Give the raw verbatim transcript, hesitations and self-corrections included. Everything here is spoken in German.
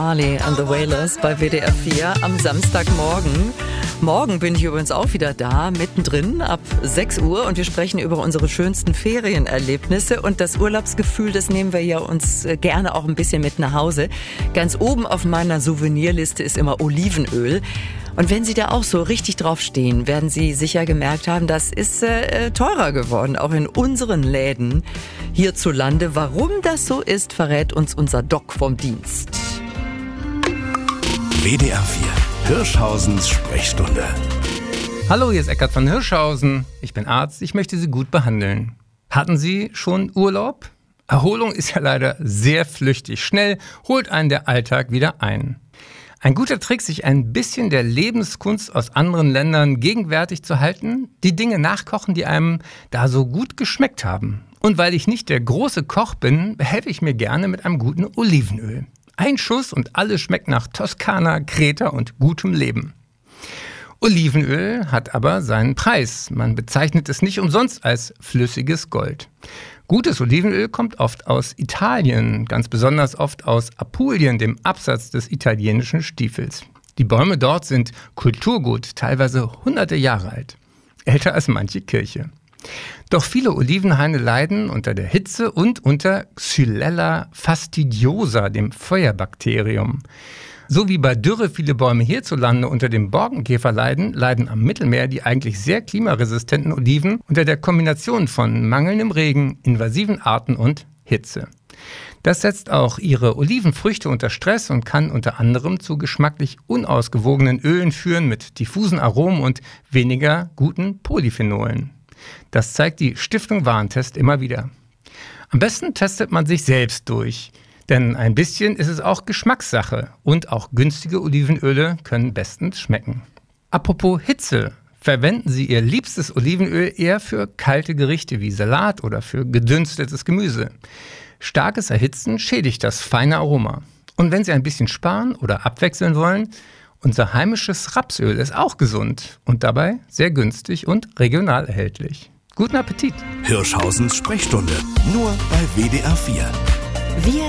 Marley and the Wailers bei W D R vier am Samstagmorgen. Morgen bin ich übrigens auch wieder da, mittendrin ab sechs Uhr, und wir sprechen über unsere schönsten Ferienerlebnisse, und das Urlaubsgefühl, das nehmen wir ja uns gerne auch ein bisschen mit nach Hause. Ganz oben auf meiner Souvenirliste ist immer Olivenöl. Und wenn Sie da auch so richtig drauf stehen, werden Sie sicher gemerkt haben, das ist äh, teurer geworden, auch in unseren Läden hierzulande. Warum das so ist, verrät uns unser Doc vom Dienst. W D R vier, Hirschhausens Sprechstunde. Hallo, hier ist Eckhard von Hirschhausen. Ich bin Arzt, ich möchte Sie gut behandeln. Hatten Sie schon Urlaub? Erholung ist ja leider sehr flüchtig. Schnell holt einen der Alltag wieder ein. Ein guter Trick, sich ein bisschen der Lebenskunst aus anderen Ländern gegenwärtig zu halten: die Dinge nachkochen, die einem da so gut geschmeckt haben. Und weil ich nicht der große Koch bin, behelfe ich mir gerne mit einem guten Olivenöl. Ein Schuss und alles schmeckt nach Toskana, Kreta und gutem Leben. Olivenöl hat aber seinen Preis. Man bezeichnet es nicht umsonst als flüssiges Gold. Gutes Olivenöl kommt oft aus Italien, ganz besonders oft aus Apulien, dem Absatz des italienischen Stiefels. Die Bäume dort sind Kulturgut, teilweise hunderte Jahre alt. Älter als manche Kirche. Doch viele Olivenhaine leiden unter der Hitze und unter Xylella fastidiosa, dem Feuerbakterium. So wie bei Dürre viele Bäume hierzulande unter dem Borkenkäfer leiden, leiden am Mittelmeer die eigentlich sehr klimaresistenten Oliven unter der Kombination von mangelndem Regen, invasiven Arten und Hitze. Das setzt auch ihre Olivenfrüchte unter Stress und kann unter anderem zu geschmacklich unausgewogenen Ölen führen mit diffusen Aromen und weniger guten Polyphenolen. Das zeigt die Stiftung Warentest immer wieder. Am besten testet man sich selbst durch, denn ein bisschen ist es auch Geschmackssache, und auch günstige Olivenöle können bestens schmecken. Apropos Hitze, verwenden Sie Ihr liebstes Olivenöl eher für kalte Gerichte wie Salat oder für gedünstetes Gemüse. Starkes Erhitzen schädigt das feine Aroma. Und wenn Sie ein bisschen sparen oder abwechseln wollen, unser heimisches Rapsöl ist auch gesund und dabei sehr günstig und regional erhältlich. Guten Appetit! Hirschhausens Sprechstunde, nur bei W D R vier. Wir